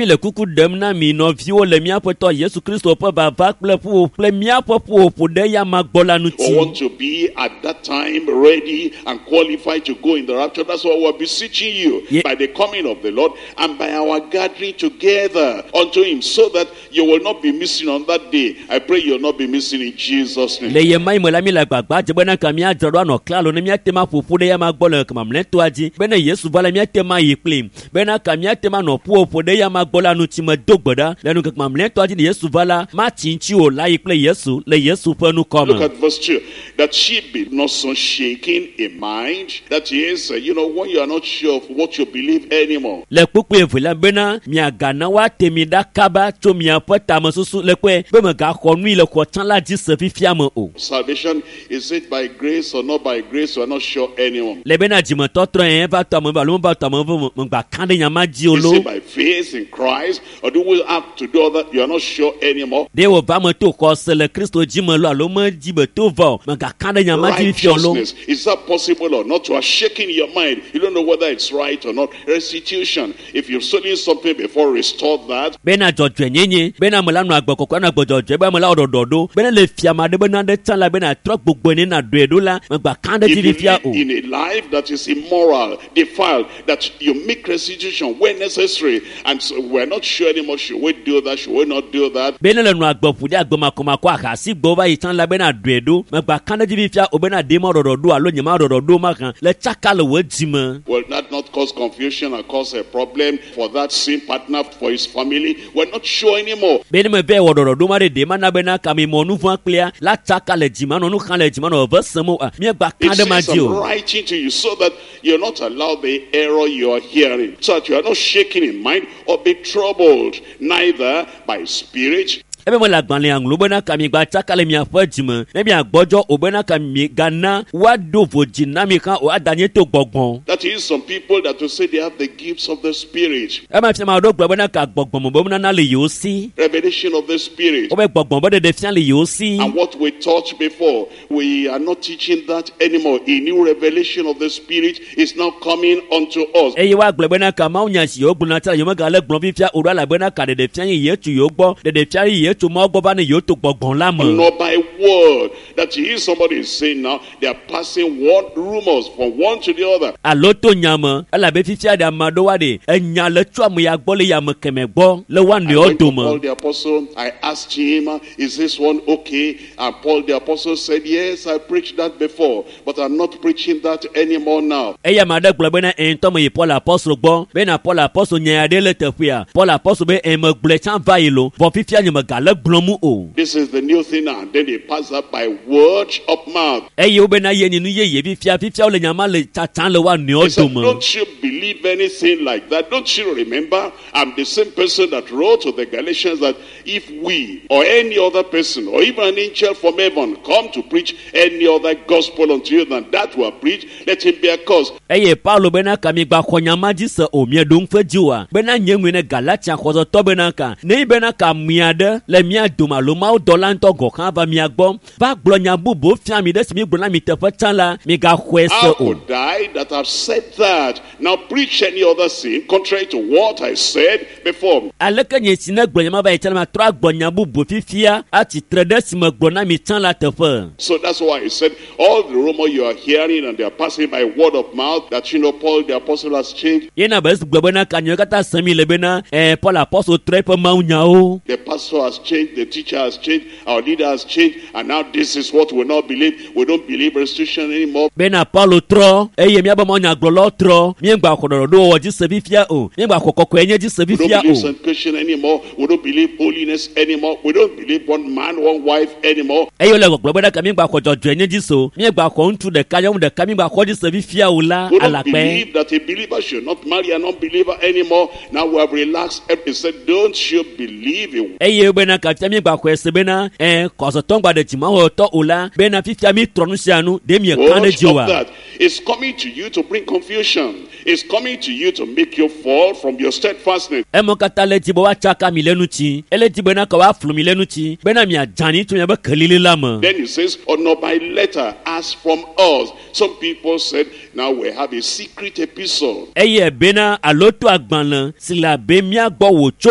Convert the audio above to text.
Le kuku dem na mi no viwo le mia poto Yesu Kristo po baba ple mia popo de ya magbola nuti. We want to be at that time ready and qualified to go in the rapture. That's why we're beseeching you by the coming of the Lord and by our gathering together unto him, so that you will not be missing on that day. I pray you'll not be missing in Jesus' name. Le yemai mo la mi la gbagba je bena kamia joro no klalo ne mia tema popo de ya magbola kama mleto aji bena Yesu vala mia tema yiplim bena kamia tema no popo de ya magbola nuti me dogboda lenu kama mleto aji Yesu vala ma chinchi o la yiple Yesu le Yesu penu koma. Look at verse 2. That she be not so shaken in mind. That is, when you are not sure of what you believe anymore. Le pupu evula bena mia gana wa temida kaba to mia pota masusu le kwe be me ga khonu le ko tan la ji se fifia mo o. Salvation, is it by grace or not by grace? We are not sure anymore. Le bena ji mo totro en ba to mo ba lo ba to mo mo gba kande nyama ji Is olo. it by faith in Christ, or do we have to do that? You are not sure anymore. De wo ba mo to ko se le Kristo ji mo lo alo mo ji be to vo mo ga kande nyama ji fifia lo. Righteousness, is that possible or not? You are shaking your mind. You don't know whether it's right or not. Restitution, if you've stolen something before, restore that. Bena jojo nyenye bena mo la no agbokoko na gbojojo be mo la odododo bena le fiama de bena de tan la bena tro gbogbo ni na do edo la mo gba kande ji If you fifia live o. in a life that is immoral, defiled, that you make restitution when necessary, and so we're not sure anymore, should we do that, should we not do that? Bena le no agbofu de agbomako aka si gbo ba itan la bena do edo mo gba kande ji fifia o bena de mo odododo alo nyama odododo ma kan le chakale we jima. Will that not cause confusion and cause a problem for that same partner, for his family? We're not sure anymore. Bena me be odododo ma de ma na bena kami mo nu fun clear la chakale jima no nu kan le jima no versemo mi gba It kande ma says ji I'm o. writing to you so that you're not allowed the error you are hearing, so that you are not shaken in mind or be troubled, neither by spirit. Ebe mo la gbanle anglo bena kami gba chakale mi afọ jima ne mi agbojo o bena kami gana wa dovo jina mi kan o adanye to gbogbon. That is, some people that will say they have the gifts of the spirit, E ma fi ma do gbo bena ka gbogbon mo bena na le yo si. revelation of the spirit. O be gbogbon bo de fian le yo si. And what we taught before, we are not teaching that anymore. A new revelation of the spirit is now coming unto us. E wa gbo bena ka ma unya si o gbona ta yo ma ga le gbon fi fia o la bena ka de fian ye tu yo gbo de fian ye to mo gbo ba ne yo to gbogbon la mo. Not by word. That is, somebody is saying now, they are passing rumors from one to the other. Alo to nyama ala be fi fia da ma do wa de enya le tu am ya gbo le ya mo keme gbo le wa ne I o went do to mo. Paul the apostle, I asked him, is this one okay? And Paul the apostle said, yes, I preached that before, but I'm not preaching that anymore now. E ya ma de gbo bena en to mo ye Paul apostle gbo bena Paul apostle nya de le tefia Paul apostle be en mo gble chan va yelo bo fi fia nyama ga le gbon mu o. This is the new thing now. And then they pass that by word of mouth. E ye o bena ye ni nu ye fi fia o le nyama le cha chan le wa ne o He do said, mo. don't you believe anything like that? Don't you remember? I'm the same person that wrote to the Galatians that if we or any other person or even an angel from heaven come to preach any other gospel unto you than that we are preached, let him be accursed. E ye Paulo bena ka mi gba khonyama ji se o mi do nfe jiwa bena nyemwe ne Galatia khozo to bena ka ne bena ka miade le mia do ma lo ma o dolan to go kan ba mi agbo ba glo nya bubo fia mi de si mi gbo na mi te fa chan la mi ga khwese How o. could I that have said that now preach any other sin contrary to what I said before? Aleke nye si ne glo nya ma ba itela ma tra gbo nya bubo fifia ati trede si me gbo na mi chan la te fa. So that's why he said, all the rumor you are hearing and they are passing by word of mouth, that Paul the apostle has changed. Yena ba su gbo bena ka nyo kata sami le bena Paul apostle trepe ma unya o. The pastor has changed, the teacher has changed, our leader has changed, and now this is what we now believe. We don't believe restitution anymore. Bena Paulo tro eye mi aba mo nya glo lo tro mi ngba kododo do wo ji se fifia o mi ngba kokoko enye ji se We don't fifia believe o. sanctification anymore. We don't believe holiness anymore. We don't believe one man, one wife anymore. Eyo le gbo bena ka mi ngba kojojo enye ji so mi ngba ko ntu de ka yo de ka mi ngba ko ji se fifia o la We don't alape. believe that a believer should not marry an unbeliever anymore. Now we have relaxed. He said, don't you believe it? Eye bena ka fia mi ngba ko ese bena ko so to ngba de ti ma ho to o la bena fifia mi tronu sianu de mi kan de Watch ji of wa. that. It's coming to you to bring confusion. It's coming to you to make you fall from your steadfastness. E mo kata le ti bo wa chaka mi lenu ti ele ti bena ka wa flu mi lenu ti bena mi ajani tu mi ba kelile la mo. Then he says, or not by letter, as from us. Some people said, now we have a secret epistle. Eye bena aloto agbanlan sila be mi agbo wo